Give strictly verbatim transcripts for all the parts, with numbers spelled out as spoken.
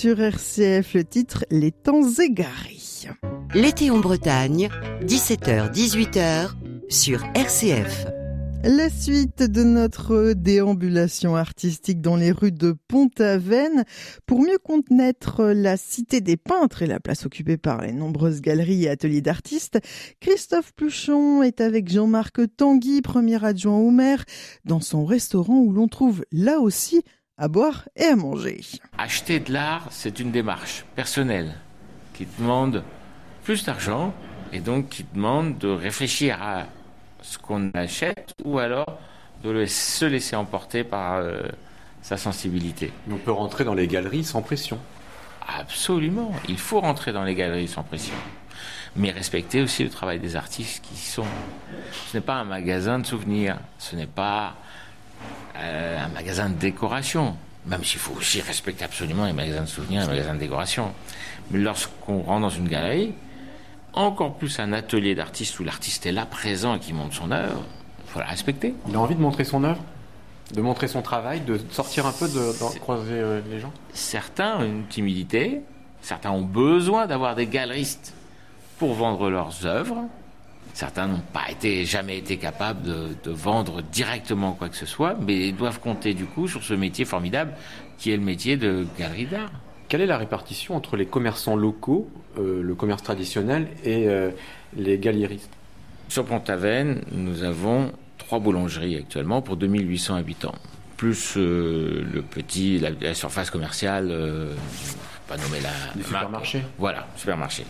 sur R C F, le titre « Les temps égarés ». L'été en Bretagne, dix-sept heures dix-huit heures sur R C F. La suite de notre déambulation artistique dans les rues de Pont-Aven pour mieux connaître la cité des peintres et la place occupée par les nombreuses galeries et ateliers d'artistes. Christophe Pluchon est avec Jean-Marc Tanguy, premier adjoint au maire, dans son restaurant où l'on trouve là aussi à boire et à manger. Acheter de l'art, c'est une démarche personnelle qui demande plus d'argent et donc qui demande de réfléchir à ce qu'on achète ou alors de le, se laisser emporter par euh, sa sensibilité. On peut rentrer dans les galeries sans pression. Absolument, il faut rentrer dans les galeries sans pression. Mais respecter aussi le travail des artistes qui sont... Ce n'est pas un magasin de souvenirs, ce n'est pas euh, un magasin de décoration, même s'il faut aussi respecter absolument les magasins de souvenirs et les magasins de décoration. Mais lorsqu'on rentre dans une galerie, encore plus un atelier d'artiste où l'artiste est là, présent et qui montre son œuvre, il faut la respecter. Il a envie de montrer son œuvre, de montrer son travail, de sortir un peu, de, de croiser euh, les gens. Certains ont une timidité, certains ont besoin d'avoir des galeristes pour vendre leurs œuvres. Certains n'ont pas été, jamais été capables de, de vendre directement quoi que ce soit, mais ils doivent compter du coup sur ce métier formidable qui est le métier de galerie d'art. Quelle est la répartition entre les commerçants locaux, euh, le commerce traditionnel et euh, les galéristes ? Sur Pont-Aven, nous avons trois boulangeries actuellement pour deux mille huit cents habitants, plus euh, le petit, la, la surface commerciale, euh, pas nommer la... Les supermarchés ? Voilà, supermarché.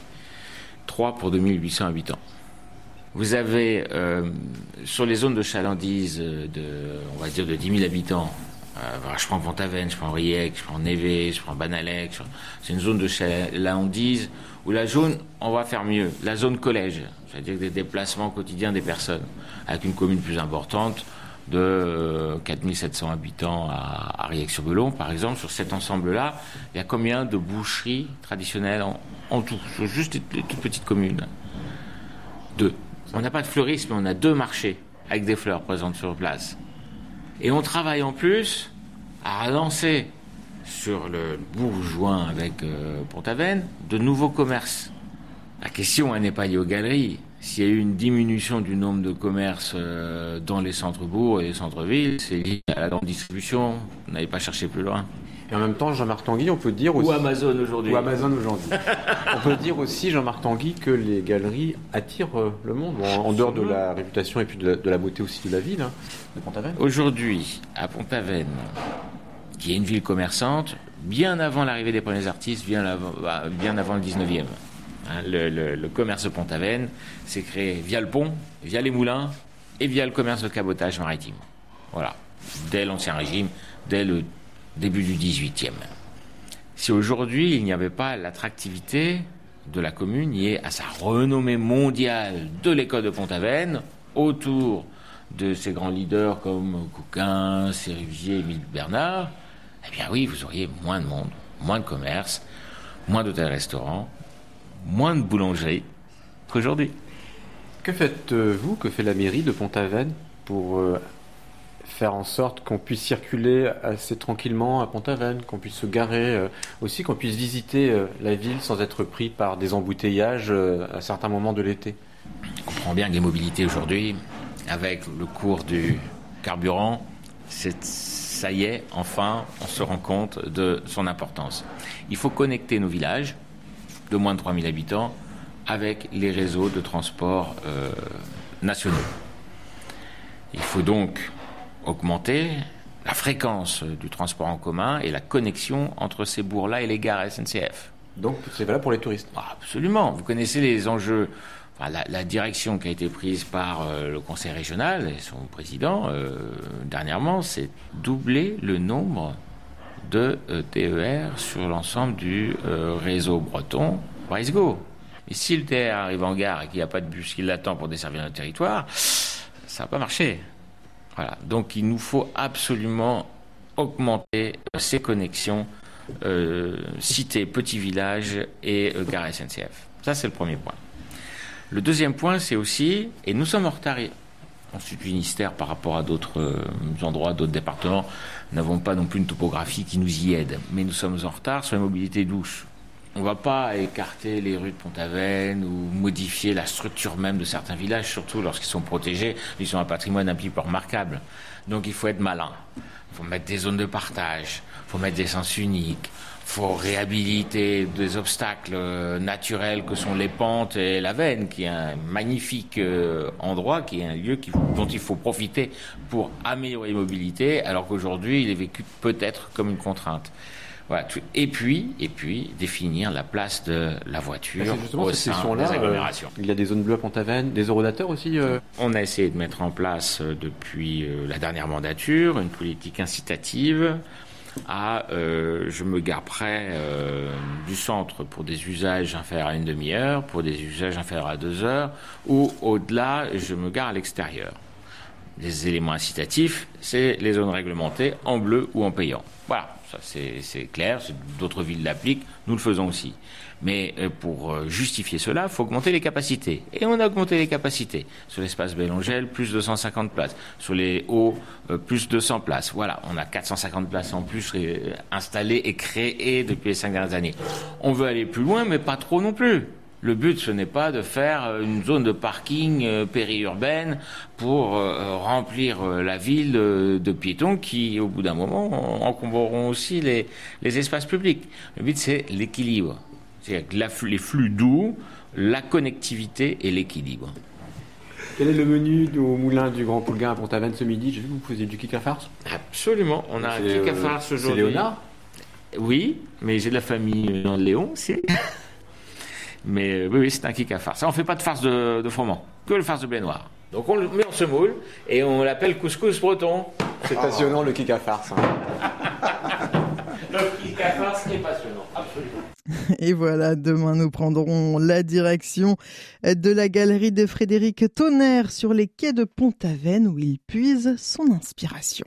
Trois pour deux mille huit cents habitants. Vous avez euh, sur les zones de chalandise de, on va dire de dix mille habitants. Euh, voilà, je prends Pont-Aven, je prends Riec, je prends Névé, je prends Banalec. Je... C'est une zone de chalandise où la zone, on va faire mieux, la zone collège, c'est-à-dire des déplacements quotidiens des personnes, avec une commune plus importante de euh, quatre mille sept cents habitants à, à Riec-sur-Belon, par exemple. Sur cet ensemble-là, il y a combien de boucheries traditionnelles en, en tout, sur juste les, les toutes petites communes ? Deux. On n'a pas de fleuristes, mais on a deux marchés avec des fleurs présentes sur place. Et on travaille en plus à relancer sur le Bourgoin avec euh, Pont-Aven de nouveaux commerces. La question elle n'est pas liée aux galeries. S'il y a eu une diminution du nombre de commerces euh, dans les centres-bourgs et les centres-villes, c'est lié à la grande distribution. Vous n'avez pas cherché plus loin. Et en même temps, Jean-Marc Tanguy, on peut dire aussi... Ou Amazon aujourd'hui. Ou Amazon aujourd'hui. On peut dire aussi, Jean-Marc Tanguy, que les galeries attirent euh, le monde, bon, en dehors de la réputation et puis de la, de la beauté aussi de la ville, hein, de Pont-Aven. Aujourd'hui, à Pont-Aven, qui est une ville commerçante, bien avant l'arrivée des premiers artistes, bien avant, bien avant le dix-neuvième. Hein, le, le, le commerce de Pont-Aven s'est créé via le pont, via les moulins et via le commerce de cabotage maritime. Voilà. Dès l'Ancien Régime, dès le début du dix-huitième. Si aujourd'hui il n'y avait pas l'attractivité de la commune liée à sa renommée mondiale de l'école de Pont-Aven, autour de ces grands leaders comme Couquin, Sérusier, Émile Bernard, eh bien oui, vous auriez moins de monde, moins de commerce, moins d'hôtels-restaurants, moins de boulangeries qu'aujourd'hui. Que faites-vous, que fait la mairie de Pont-Aven pour euh, faire en sorte qu'on puisse circuler assez tranquillement à Pont-Aven, qu'on puisse se garer, euh, aussi qu'on puisse visiter euh, la ville sans être pris par des embouteillages euh, à certains moments de l'été ? On comprend bien que les mobilités aujourd'hui, avec le cours du carburant, c'est, ça y est, enfin, on se rend compte de son importance. Il faut connecter nos villages de moins de trois mille habitants avec les réseaux de transport euh, nationaux. Il faut donc augmenter la fréquence du transport en commun et la connexion entre ces bourgs-là et les gares S N C F. Donc c'est valable pour les touristes ? Ah, absolument. Vous connaissez les enjeux. Enfin, la, la direction qui a été prise par euh, le conseil régional et son président euh, dernièrement, c'est doubler le nombre de euh, T E R sur l'ensemble du euh, réseau breton. Let's go. Et si le T E R arrive en gare et qu'il n'y a pas de bus qui l'attend pour desservir notre territoire, ça va pas marcher. Voilà. Donc il nous faut absolument augmenter ces connexions euh, cité, petit village et euh, gare S N C F. Ça c'est le premier point. Le deuxième point, c'est aussi, et nous sommes en retard Ensuite, le Finistère, par rapport à d'autres euh, endroits, d'autres départements, n'avons pas non plus une topographie qui nous y aide. Mais nous sommes en retard sur la mobilité douce. On ne va pas écarter les rues de Pont-Aven ou modifier la structure même de certains villages, surtout lorsqu'ils sont protégés. Ils sont un patrimoine un petit peu remarquable. Donc il faut être malin. Il faut mettre des zones de partage, il faut mettre des sens uniques, il faut réhabiliter des obstacles naturels que sont les pentes et la Veine, qui est un magnifique endroit, qui est un lieu qui, dont il faut profiter pour améliorer les mobilités, alors qu'aujourd'hui il est vécu peut-être comme une contrainte. Voilà. Et puis, et puis, définir la place de la voiture au sein des agglomérations. Euh, il y a des zones bleues à Pont-Aven, des eurodateurs aussi euh... On a essayé de mettre en place euh, depuis euh, la dernière mandature une politique incitative à, euh, je me gare près euh, du centre pour des usages inférieurs à une demi-heure, pour des usages inférieurs à deux heures, ou au-delà, je me gare à l'extérieur. Les éléments incitatifs, c'est les zones réglementées en bleu ou en payant. Voilà. Ça, c'est, c'est clair, d'autres villes l'appliquent, nous le faisons aussi. Mais euh, pour justifier cela, il faut augmenter les capacités. Et on a augmenté les capacités. Sur l'espace Bellangel, plus de deux cent cinquante places. Sur les hauts, euh, plus de deux cents places. Voilà, on a quatre cent cinquante places en plus euh, installées et créées depuis les cinq dernières années. On veut aller plus loin, mais pas trop non plus. Le but, ce n'est pas de faire une zone de parking euh, périurbaine pour euh, remplir euh, la ville euh, de piétons qui, au bout d'un moment, encombreront aussi les, les espaces publics. Le but, c'est l'équilibre. C'est-à-dire que la, les flux doux, la connectivité et l'équilibre. Quel est le menu au moulin du Grand Poulgain à Pont-Aven ce midi? J'ai vu que vous faisiez du kick à farce. Absolument. On a un kick à farce aujourd'hui. C'est Léonard? Oui, mais j'ai de la famille dans le Léon aussi. Mais euh, oui, oui, c'est un kick à farce. Ça, on ne fait pas de farce de, de froment, que le farce de blé noir. Donc on le met en semoule et on l'appelle couscous breton. C'est passionnant le kick à farce. Le kick à farce est passionnant, absolument. Et voilà, demain nous prendrons la direction de la galerie de Frédéric Tonnerre sur les quais de Pont-Aven où il puise son inspiration.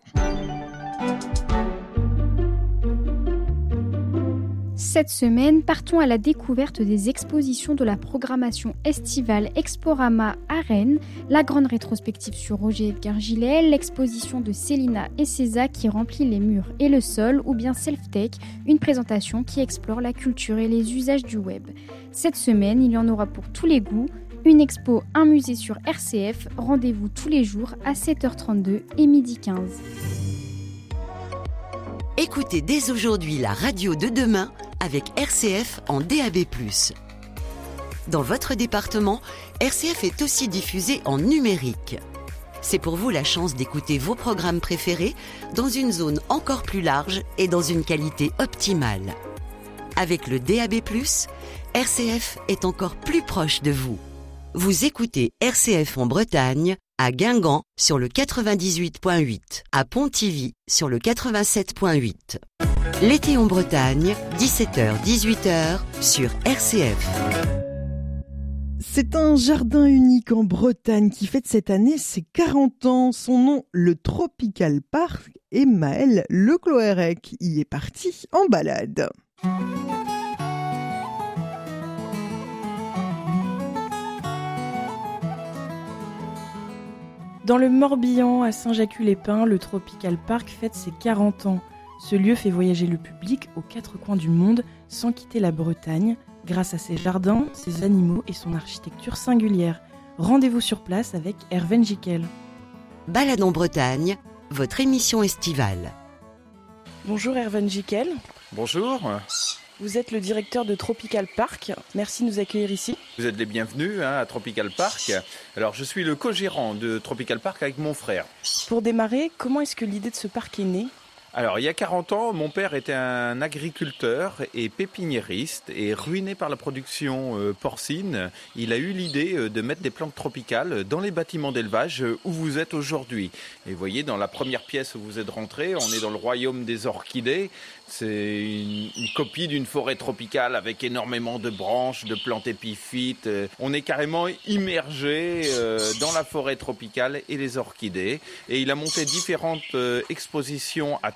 Cette semaine, partons à la découverte des expositions de la programmation estivale Exporama à Rennes, la grande rétrospective sur Roger Edgar Gillet, l'exposition de Célina et César qui remplit les murs et le sol, ou bien Self-Tech, une présentation qui explore la culture et les usages du web. Cette semaine, il y en aura pour tous les goûts, une expo, un musée sur R C F, rendez-vous tous les jours à sept heures trente-deux et midi quinze. Écoutez dès aujourd'hui la radio de demain avec R C F en D A B plus. Dans votre département, R C F est aussi diffusé en numérique. C'est pour vous la chance d'écouter vos programmes préférés dans une zone encore plus large et dans une qualité optimale. Avec le D A B plus, R C F est encore plus proche de vous. Vous écoutez R C F en Bretagne, à Guingamp sur le quatre-vingt-dix-huit virgule huit, à Pontivy sur le quatre-vingt-sept virgule huit. L'été en Bretagne, dix-sept heures dix-huit heures sur R C F. C'est un jardin unique en Bretagne qui fête cette année ses quarante ans. Son nom, le Tropical Park, et Maël Lecloérec y est parti en balade. Dans le Morbihan, à Saint-Jacques-les-Pins, le Tropical Park fête ses quarante ans. Ce lieu fait voyager le public aux quatre coins du monde sans quitter la Bretagne, grâce à ses jardins, ses animaux et son architecture singulière. Rendez-vous sur place avec Erven Jikel. Balade en Bretagne, votre émission estivale. Bonjour Erven Jikel. Bonjour. Vous êtes le directeur de Tropical Park. Merci de nous accueillir ici. Vous êtes les bienvenus hein, à Tropical Park. Alors, je suis le co-gérant de Tropical Park avec mon frère. Pour démarrer, comment est-ce que l'idée de ce parc est née ? Alors, il y a quarante ans, mon père était un agriculteur et pépiniériste et ruiné par la production euh, porcine. Il a eu l'idée euh, de mettre des plantes tropicales dans les bâtiments d'élevage euh, où vous êtes aujourd'hui. Et vous voyez, dans la première pièce où vous êtes rentré, on est dans le royaume des orchidées. C'est une, une copie d'une forêt tropicale avec énormément de branches, de plantes épiphytes. On est carrément immergé euh, dans la forêt tropicale et les orchidées. Et il a monté différentes euh, expositions à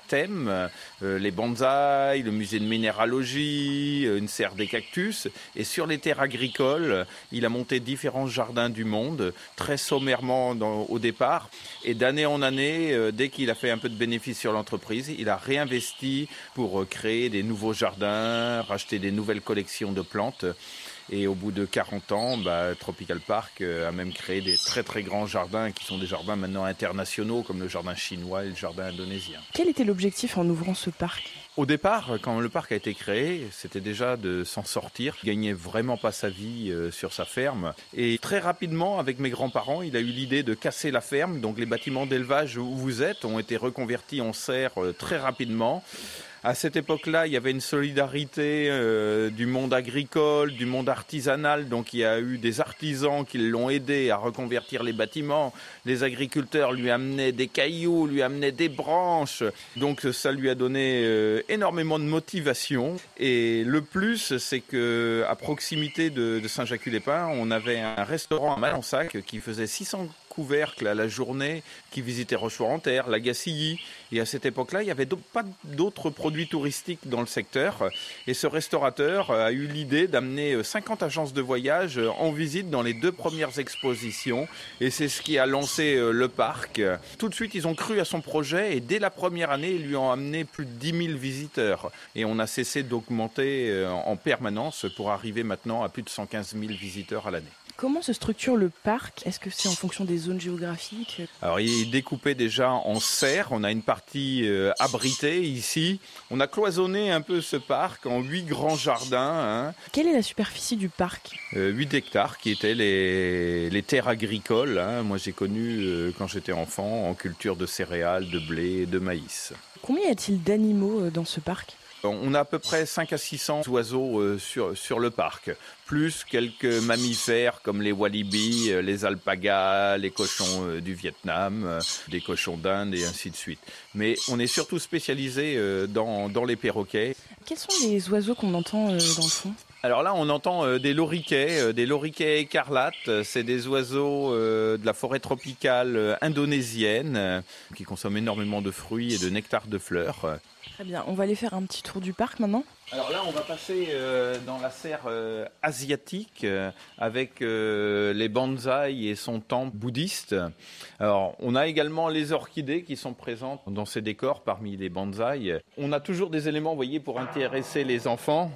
thèmes, euh, les bonsaïs, le musée de minéralogie, une serre des cactus. Et sur les terres agricoles, il a monté différents jardins du monde, très sommairement dans, au départ. Et d'année en année, euh, dès qu'il a fait un peu de bénéfice sur l'entreprise, il a réinvesti pour euh, créer des nouveaux jardins, racheter des nouvelles collections de plantes. Et au bout de quarante ans, bah, Tropical Park a même créé des très très grands jardins qui sont des jardins maintenant internationaux comme le jardin chinois et le jardin indonésien. Quel était l'objectif en ouvrant ce parc ? Au départ, quand le parc a été créé, c'était déjà de s'en sortir. Il gagnait vraiment pas sa vie euh, sur sa ferme. Et très rapidement, avec mes grands-parents, il a eu l'idée de casser la ferme. Donc les bâtiments d'élevage où vous êtes ont été reconvertis en serre euh, très rapidement. À cette époque-là, il y avait une solidarité euh, du monde agricole, du monde artisanal. Donc il y a eu des artisans qui l'ont aidé à reconvertir les bâtiments. Les agriculteurs lui amenaient des cailloux, lui amenaient des branches. Donc ça lui a donné euh, énormément de motivation. Et le plus, c'est que à proximité de, de Saint-Jacques-les-Pins, on avait un restaurant à Malensac qui faisait six cents couvercles à la journée, qui visitait Rochefort-en-Terre, la Gacilly. Et à cette époque-là, il n'y avait pas d'autres produits touristiques dans le secteur. Et ce restaurateur a eu l'idée d'amener cinquante agences de voyage en visite dans les deux premières expositions. Et c'est ce qui a lancé le parc. Tout de suite, ils ont cru à son projet et dès la première année, ils lui ont amené plus de dix mille visiteurs. Et on a cessé d'augmenter en permanence pour arriver maintenant à plus de cent quinze mille visiteurs à l'année. Comment se structure le parc ? Est-ce que c'est en fonction des zones géographiques ? Alors, il est découpé déjà en serres. On a une partie euh, abritée ici. On a cloisonné un peu ce parc en huit grands jardins. Hein. Quelle est la superficie du parc ? euh, huit hectares qui étaient les, les terres agricoles. Hein. Moi, j'ai connu, euh, quand j'étais enfant, en culture de céréales, de blé et de maïs. Combien y a-t-il d'animaux dans ce parc ? On a à peu près cinq à six cents oiseaux euh, sur, sur le parc, plus quelques mammifères comme les walibi, euh, les alpagas, les cochons euh, du Vietnam, euh, des cochons d'Inde et ainsi de suite. Mais on est surtout spécialisé euh, dans, dans les perroquets. Quels sont les oiseaux qu'on entend euh, dans le fond ? Alors là, on entend euh, des loriquets, euh, des loriquets écarlates. C'est des oiseaux euh, de la forêt tropicale euh, indonésienne euh, qui consomment énormément de fruits et de nectar de fleurs. Très bien, on va aller faire un petit tour du parc maintenant. Alors là, on va passer euh, dans la serre euh, asiatique euh, avec euh, les bonsaïs et son temple bouddhiste. Alors, on a également les orchidées qui sont présentes dans ces décors parmi les bonsaïs. On a toujours des éléments, vous voyez, pour intéresser les enfants.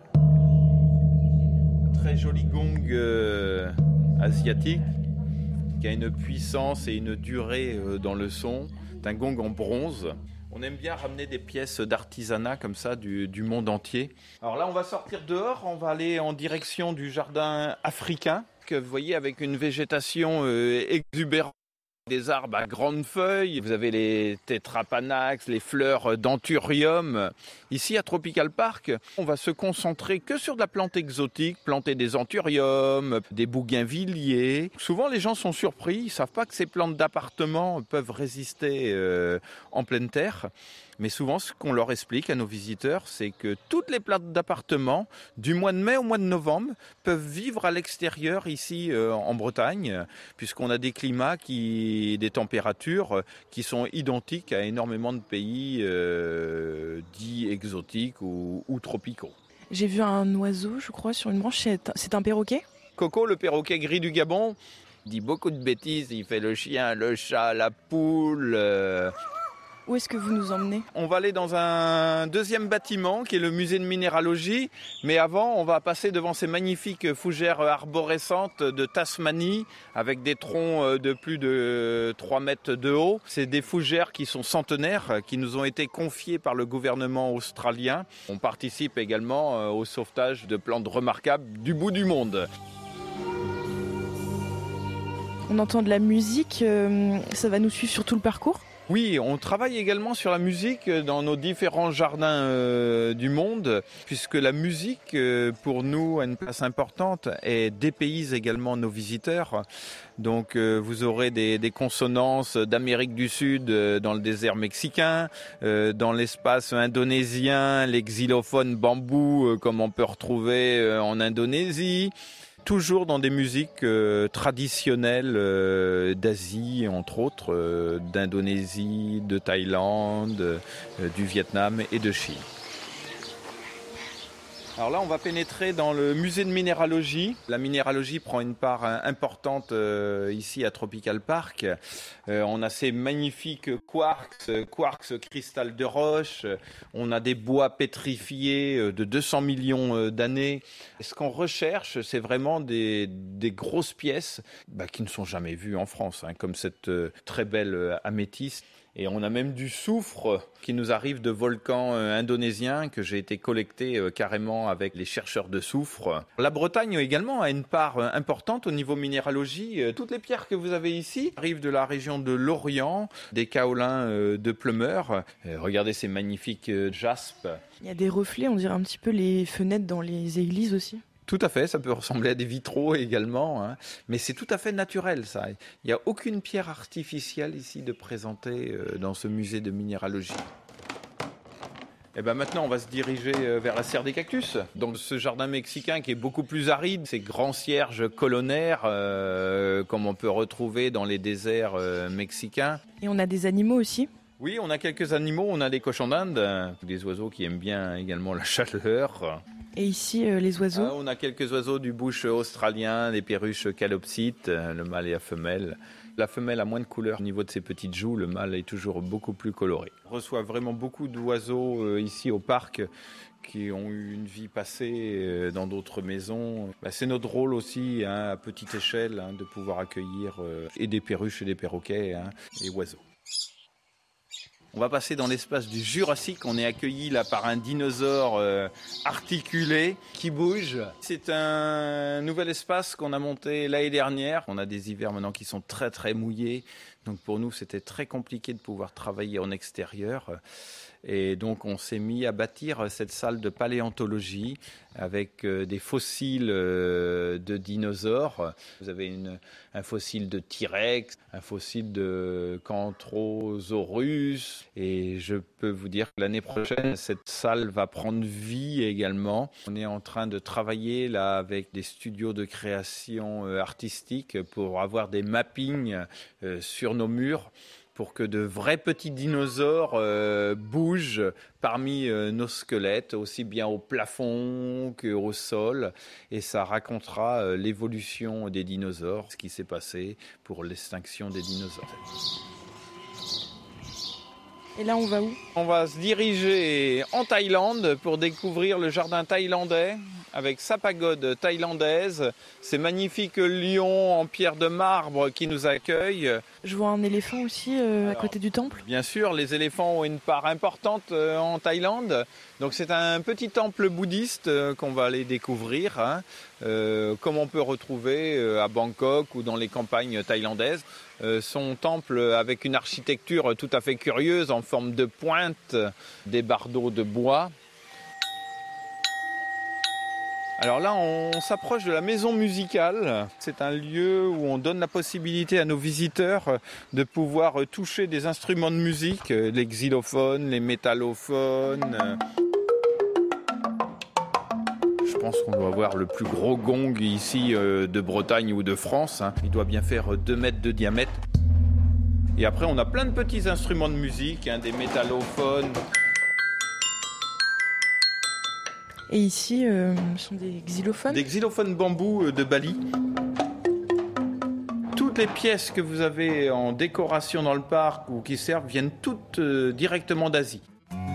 Très joli gong euh, asiatique qui a une puissance et une durée euh, dans le son. C'est un gong en bronze. On aime bien ramener des pièces d'artisanat comme ça du, du monde entier. Alors là, on va sortir dehors, on va aller en direction du jardin africain, que vous voyez avec une végétation euh, exubérante. Des arbres à grandes feuilles, vous avez les tétrapanax, les fleurs d'anthurium. Ici à Tropical Park, on va se concentrer que sur de la plante exotique, planter des anthuriums, des bougainvilliers. Souvent les gens sont surpris, ils ne savent pas que ces plantes d'appartement peuvent résister euh, en pleine terre. Mais souvent, ce qu'on leur explique à nos visiteurs, c'est que toutes les plantes d'appartement, du mois de mai au mois de novembre, peuvent vivre à l'extérieur ici euh, en Bretagne, puisqu'on a des climats, qui, des températures euh, qui sont identiques à énormément de pays euh, dits exotiques ou, ou tropicaux. J'ai vu un oiseau, je crois, sur une branche. C'est un perroquet ? Coco, le perroquet gris du Gabon, dit beaucoup de bêtises. Il fait le chien, le chat, la poule... Euh Où est-ce que vous nous emmenez ? On va aller dans un deuxième bâtiment qui est le musée de minéralogie. Mais avant, on va passer devant ces magnifiques fougères arborescentes de Tasmanie avec des troncs de plus de trois mètres de haut. C'est des fougères qui sont centenaires, qui nous ont été confiées par le gouvernement australien. On participe également au sauvetage de plantes remarquables du bout du monde. On entend de la musique, ça va nous suivre sur tout le parcours ? Oui, on travaille également sur la musique dans nos différents jardins euh, du monde, puisque la musique, euh, pour nous, a une place importante et dépayse également nos visiteurs. Donc euh, vous aurez des, des consonances d'Amérique du Sud euh, dans le désert mexicain, euh, dans l'espace indonésien, les xylophones bambous euh, comme on peut retrouver euh, en Indonésie. toujours dans des musiques euh, traditionnelles euh, d'Asie, entre autres, euh, d'Indonésie, de Thaïlande, euh, du Vietnam et de Chine. Alors là, on va pénétrer dans le musée de minéralogie. La minéralogie prend une part importante euh, ici à Tropical Park. Euh, on a ces magnifiques quarks, quarks cristal de roche. On a des bois pétrifiés de deux cents millions d'années. Et ce qu'on recherche, c'est vraiment des, des grosses pièces bah, qui ne sont jamais vues en France, hein, comme cette euh, très belle améthyste. Et on a même du soufre qui nous arrive de volcans euh, indonésiens que j'ai été collecté euh, carrément avec les chercheurs de soufre. La Bretagne également a une part euh, importante au niveau minéralogie. Euh, toutes les pierres que vous avez ici arrivent de la région de l'Orient, des kaolins euh, de Plumeur. Euh, regardez ces magnifiques euh, jaspes. Il y a des reflets, on dirait un petit peu les fenêtres dans les églises aussi. Tout à fait, ça peut ressembler à des vitraux également, hein. Mais c'est tout à fait naturel ça. Il n'y a aucune pierre artificielle ici de présenter euh, dans ce musée de minéralogie. Et ben maintenant, on va se diriger vers la serre des cactus. Donc ce jardin mexicain qui est beaucoup plus aride, ces grands cierges colonnaires euh, comme on peut retrouver dans les déserts euh, mexicains. Et on a des animaux aussi ? Oui, on a quelques animaux, on a des cochons d'Inde, des oiseaux qui aiment bien également la chaleur. Et ici, euh, les oiseaux ah, On a quelques oiseaux du bush australien, des perruches calopsites, le mâle et la femelle. La femelle a moins de couleurs au niveau de ses petites joues, le mâle est toujours beaucoup plus coloré. On reçoit vraiment beaucoup d'oiseaux euh, ici au parc qui ont eu une vie passée euh, dans d'autres maisons. Bah, c'est notre rôle aussi, hein, à petite échelle, hein, de pouvoir accueillir euh, et des perruches et des perroquets, hein, et oiseaux. On va passer dans l'espace du Jurassique. On est accueilli là par un dinosaure euh, articulé qui bouge. C'est un nouvel espace qu'on a monté l'année dernière. On a des hivers maintenant qui sont très très mouillés. Donc pour nous, c'était très compliqué de pouvoir travailler en extérieur. Et donc on s'est mis à bâtir cette salle de paléontologie avec euh, des fossiles euh, de dinosaures. Vous avez une, un fossile de T-Rex, un fossile de Cantrosaurus. Et je peux vous dire que l'année prochaine, cette salle va prendre vie également. On est en train de travailler là avec des studios de création euh, artistique pour avoir des mappings euh, sur nos murs, pour que de vrais petits dinosaures euh, bougent parmi euh, nos squelettes, aussi bien au plafond qu'au sol. Et ça racontera euh, l'évolution des dinosaures, ce qui s'est passé pour l'extinction des dinosaures. Et là, on va où ? On va se diriger en Thaïlande pour découvrir le jardin thaïlandais, avec sa pagode thaïlandaise, ces magnifiques lions en pierre de marbre qui nous accueillent. Je vois un éléphant aussi euh, Alors, à côté du temple. Bien sûr, les éléphants ont une part importante euh, en Thaïlande. Donc c'est un petit temple bouddhiste euh, qu'on va aller découvrir, hein, euh, comme on peut retrouver euh, à Bangkok ou dans les campagnes thaïlandaises. Euh, son temple avec une architecture tout à fait curieuse en forme de pointe, des bardeaux de bois. Alors là, on s'approche de la maison musicale. C'est un lieu où on donne la possibilité à nos visiteurs de pouvoir toucher des instruments de musique, les xylophones, les métallophones. Je pense qu'on doit avoir le plus gros gong ici de Bretagne ou de France. Il doit bien faire deux mètres de diamètre. Et après, on a plein de petits instruments de musique, des métallophones. Et ici, euh, ce sont des xylophones. Des xylophones bambou de Bali. Toutes les pièces que vous avez en décoration dans le parc ou qui servent viennent toutes euh, directement d'Asie.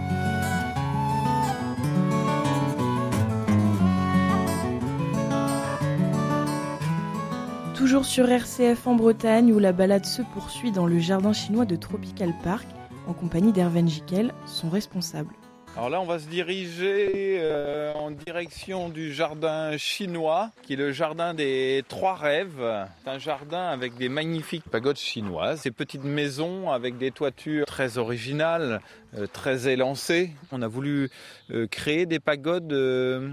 Toujours sur R C F en Bretagne, où la balade se poursuit dans le jardin chinois de Tropical Park, en compagnie d'Herven Jiquel, son responsable. Alors là, on va se diriger euh, en direction du jardin chinois, qui est le jardin des Trois Rêves. C'est un jardin avec des magnifiques pagodes chinoises, ces petites maisons avec des toitures très originales, euh, très élancées. On a voulu euh, créer des pagodes euh,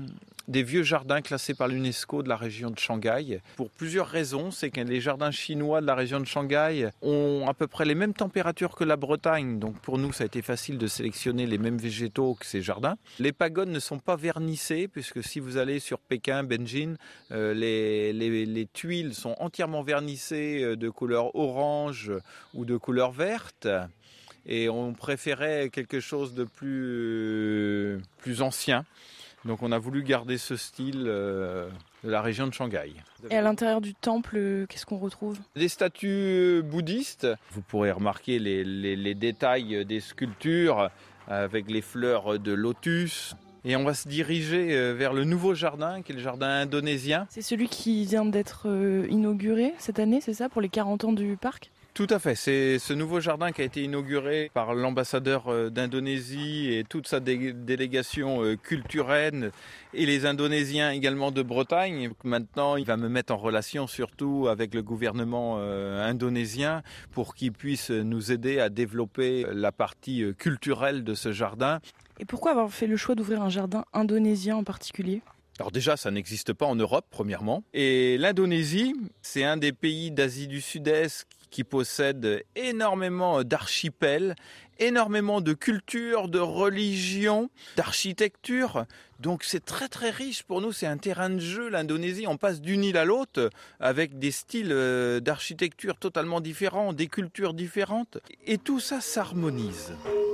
des vieux jardins classés par l'UNESCO de la région de Shanghai. Pour plusieurs raisons, c'est que les jardins chinois de la région de Shanghai ont à peu près les mêmes températures que la Bretagne. Donc pour nous, ça a été facile de sélectionner les mêmes végétaux que ces jardins. Les pagodes ne sont pas vernissées, puisque si vous allez sur Pékin, Beijing, euh, les, les, les tuiles sont entièrement vernissées de couleur orange ou de couleur verte. Et on préférait quelque chose de plus, plus ancien. Donc on a voulu garder ce style euh, de la région de Shanghai. Et à l'intérieur du temple, qu'est-ce qu'on retrouve ? Des statues bouddhistes. Vous pourrez remarquer les, les, les détails des sculptures avec les fleurs de lotus. Et on va se diriger vers le nouveau jardin, qui est le jardin indonésien. C'est celui qui vient d'être inauguré cette année, c'est ça, pour les quarante ans du parc ? Tout à fait, c'est ce nouveau jardin qui a été inauguré par l'ambassadeur d'Indonésie et toute sa dé- délégation culturelle et les Indonésiens également de Bretagne. Maintenant, il va me mettre en relation surtout avec le gouvernement indonésien pour qu'il puisse nous aider à développer la partie culturelle de ce jardin. Et pourquoi avoir fait le choix d'ouvrir un jardin indonésien en particulier ? Alors déjà, ça n'existe pas en Europe, premièrement. Et l'Indonésie, c'est un des pays d'Asie du Sud-Est qui possède énormément d'archipels, énormément de culture, de religion, d'architecture. Donc c'est très très riche pour nous, c'est un terrain de jeu l'Indonésie. On passe d'une île à l'autre avec des styles d'architecture totalement différents, des cultures différentes. Et tout ça s'harmonise.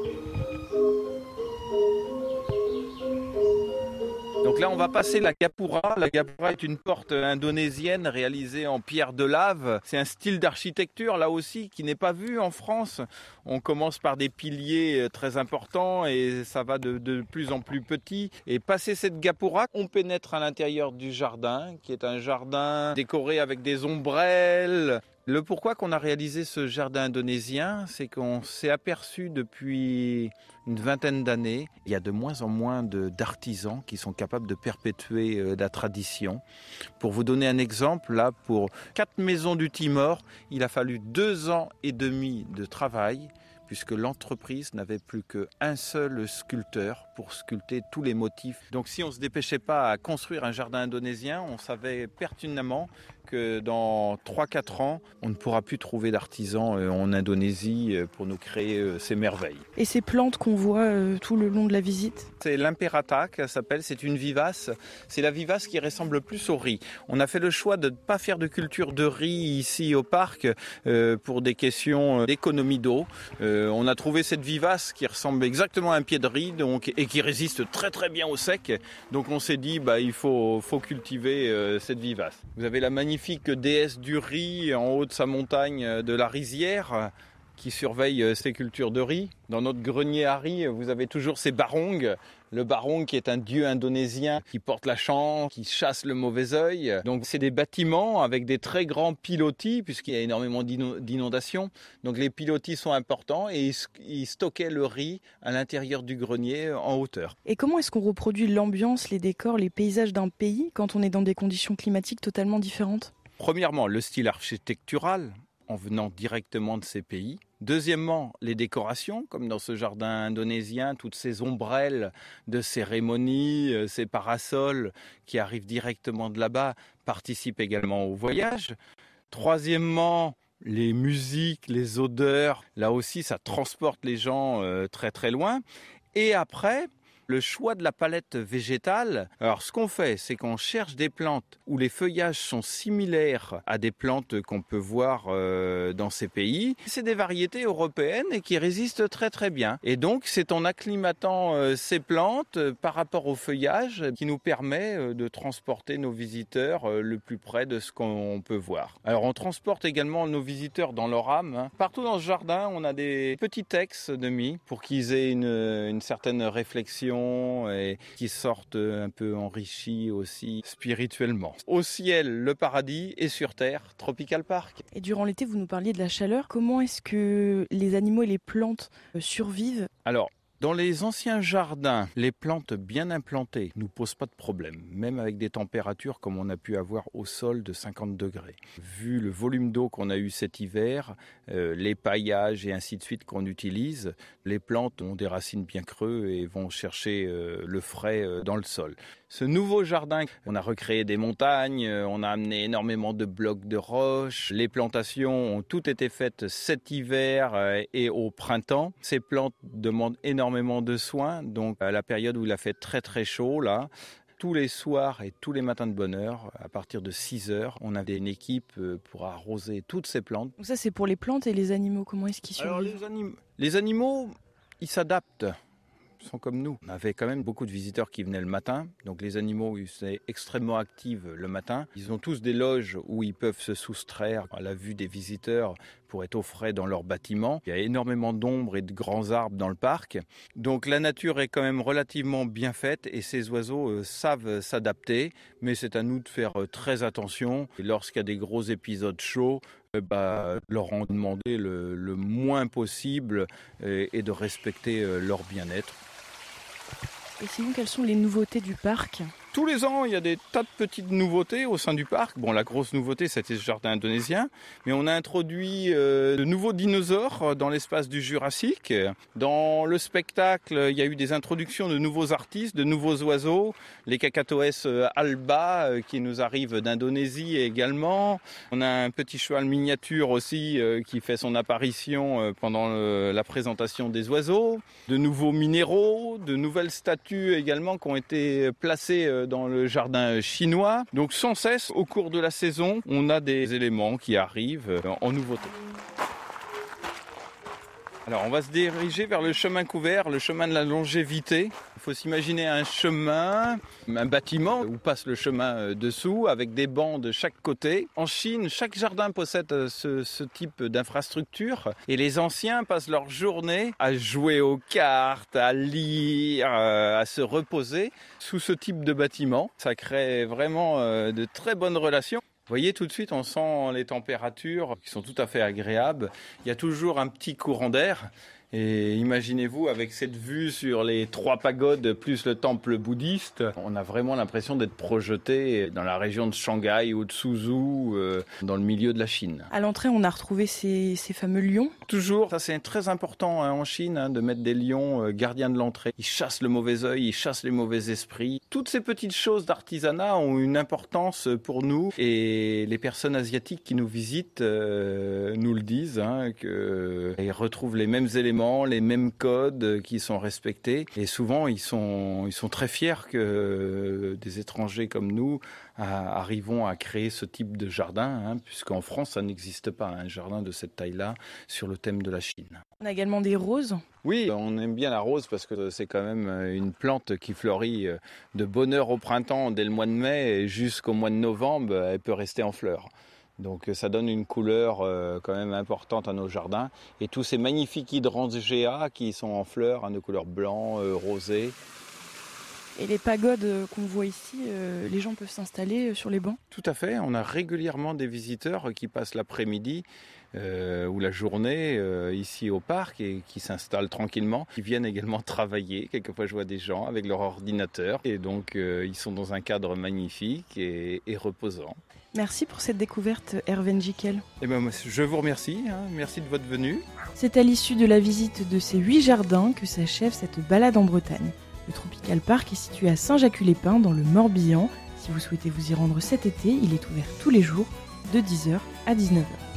Donc là, on va passer la Gapura. La Gapura est une porte indonésienne réalisée en pierre de lave. C'est un style d'architecture, là aussi, qui n'est pas vu en France. On commence par des piliers très importants et ça va de, de plus en plus petit. Et passé cette Gapura, on pénètre à l'intérieur du jardin, qui est un jardin décoré avec des ombrelles. Le pourquoi qu'on a réalisé ce jardin indonésien, c'est qu'on s'est aperçu depuis une vingtaine d'années, il y a de moins en moins de, d'artisans qui sont capables de perpétuer euh, la tradition. Pour vous donner un exemple, là, pour quatre maisons du Timor, il a fallu deux ans et demi de travail, puisque l'entreprise n'avait plus qu'un seul sculpteur pour sculpter tous les motifs. Donc si on ne se dépêchait pas à construire un jardin indonésien, on savait pertinemment que dans trois à quatre ans, on ne pourra plus trouver d'artisans en Indonésie pour nous créer ces merveilles. Et ces plantes qu'on voit euh, tout le long de la visite ? C'est l'imperata, qu'elle s'appelle, c'est une vivace. C'est la vivace qui ressemble le plus au riz. On a fait le choix de ne pas faire de culture de riz ici au parc euh, pour des questions d'économie d'eau. Euh, on a trouvé cette vivace qui ressemble exactement à un pied de riz donc, et qui résiste très très bien au sec. Donc on s'est dit, bah, il faut, faut cultiver euh, cette vivace. Vous avez la magnifique déesse du riz en haut de sa montagne de la rizière qui surveille ces cultures de riz. Dans notre grenier à riz, vous avez toujours ces barongs. Le barong qui est un dieu indonésien qui porte la chance, qui chasse le mauvais œil. Donc c'est des bâtiments avec des très grands pilotis puisqu'il y a énormément d'inondations. Donc les pilotis sont importants et ils stockaient le riz à l'intérieur du grenier en hauteur. Et comment est-ce qu'on reproduit l'ambiance, les décors, les paysages d'un pays quand on est dans des conditions climatiques totalement différentes ? Premièrement, le style architectural en venant directement de ces pays. Deuxièmement, les décorations, comme dans ce jardin indonésien, toutes ces ombrelles de cérémonie, ces parasols qui arrivent directement de là-bas participent également au voyage. Troisièmement, les musiques, les odeurs, là aussi ça transporte les gens euh, très très loin. Et après, le choix de la palette végétale. Alors ce qu'on fait, c'est qu'on cherche des plantes où les feuillages sont similaires à des plantes qu'on peut voir euh, dans ces pays. C'est des variétés européennes et qui résistent très très bien. Et donc c'est en acclimatant euh, ces plantes euh, par rapport au feuillage qui nous permet euh, de transporter nos visiteurs euh, le plus près de ce qu'on peut voir. Alors on transporte également nos visiteurs dans leur âme. Hein. Partout dans ce jardin, on a des petits textes de mis pour qu'ils aient une, une certaine réflexion et qui sortent un peu enrichis aussi spirituellement. Au ciel, le paradis et sur terre, Tropical Park. Et durant l'été, vous nous parliez de la chaleur. Comment est-ce que les animaux et les plantes survivent ? Alors, Dans les anciens jardins, les plantes bien implantées ne nous posent pas de problème, même avec des températures comme on a pu avoir au sol de cinquante degrés. Vu le volume d'eau qu'on a eu cet hiver, euh, les paillages et ainsi de suite qu'on utilise, les plantes ont des racines bien creuses et vont chercher euh, le frais euh, dans le sol. Ce nouveau jardin, on a recréé des montagnes, on a amené énormément de blocs de roches. Les plantations ont toutes été faites cet hiver et au printemps. Ces plantes demandent énormément de soins, donc à la période où il a fait très très chaud, là, tous les soirs et tous les matins de bonne heure, à partir de six heures, on a une équipe pour arroser toutes ces plantes. Donc ça c'est pour les plantes et les animaux, comment est-ce qu'ils survivent ? Alors les, anim- les animaux, ils s'adaptent. Sont comme nous. On avait quand même beaucoup de visiteurs qui venaient le matin, donc les animaux ils sont extrêmement actifs le matin. Ils ont tous des loges où ils peuvent se soustraire à la vue des visiteurs pour être au frais dans leur bâtiment. Il y a énormément d'ombre et de grands arbres dans le parc, donc la nature est quand même relativement bien faite et ces oiseaux euh, savent s'adapter, mais c'est à nous de faire euh, très attention. Et lorsqu'il y a des gros épisodes chauds, euh, bah, leur en demander le, le moins possible euh, et de respecter euh, leur bien-être. Et sinon, quelles sont les nouveautés du parc ? Tous les ans, il y a des tas de petites nouveautés au sein du parc. Bon, la grosse nouveauté, c'était ce jardin indonésien. Mais on a introduit euh, de nouveaux dinosaures dans l'espace du Jurassique. Dans le spectacle, il y a eu des introductions de nouveaux artistes, de nouveaux oiseaux. Les Kakatoès alba euh, qui nous arrivent d'Indonésie également. On a un petit cheval miniature aussi euh, qui fait son apparition euh, pendant le, la présentation des oiseaux. De nouveaux minéraux, de nouvelles statues également qui ont été placées euh, dans le jardin chinois. Donc sans cesse, au cours de la saison, on a des éléments qui arrivent en nouveauté. Alors on va se diriger vers le chemin couvert, le chemin de la longévité. Il faut s'imaginer un chemin, un bâtiment où passe le chemin dessous avec des bancs de chaque côté. En Chine, chaque jardin possède ce, ce type d'infrastructure et les anciens passent leur journée à jouer aux cartes, à lire, à se reposer sous ce type de bâtiment. Ça crée vraiment de très bonnes relations. Vous voyez, tout de suite, on sent les températures qui sont tout à fait agréables. Il y a toujours un petit courant d'air. Et imaginez-vous, avec cette vue sur les trois pagodes plus le temple bouddhiste, on a vraiment l'impression d'être projeté dans la région de Shanghai ou de Suzhou, euh, dans le milieu de la Chine. À l'entrée, on a retrouvé ces, ces fameux lions. Toujours, ça c'est très important hein, en Chine, hein, de mettre des lions euh, gardiens de l'entrée. Ils chassent le mauvais œil, ils chassent les mauvais esprits. Toutes ces petites choses d'artisanat ont une importance pour nous et les personnes asiatiques qui nous visitent euh, nous le disent, hein, qu'ils retrouvent les mêmes éléments, les mêmes codes qui sont respectés et souvent ils sont, ils sont très fiers que des étrangers comme nous à, arrivons à créer ce type de jardin hein, puisqu'en France ça n'existe pas un jardin de cette taille-là sur le thème de la Chine. On a également des roses. Oui, on aime bien la rose parce que c'est quand même une plante qui fleurit de bonne heure au printemps dès le mois de mai et jusqu'au mois de novembre elle peut rester en fleurs. Donc ça donne une couleur euh, quand même importante à nos jardins. Et tous ces magnifiques hydrangeas qui sont en fleurs, hein, de couleur blanc, euh, rosé. Et les pagodes qu'on voit ici, euh, les gens peuvent s'installer sur les bancs ? Tout à fait, on a régulièrement des visiteurs qui passent l'après-midi euh, ou la journée euh, ici au parc et qui s'installent tranquillement. Ils viennent également travailler, quelquefois je vois des gens avec leur ordinateur et donc euh, ils sont dans un cadre magnifique et, et reposant. Merci pour cette découverte, Hervé Njickel. Eh ben, je vous remercie, hein. Merci de votre venue. C'est à l'issue de la visite de ces huit jardins que s'achève cette balade en Bretagne. Le Tropical Park est situé à Saint-Jacques-les-Pins dans le Morbihan. Si vous souhaitez vous y rendre cet été, il est ouvert tous les jours de dix heures à dix-neuf heures.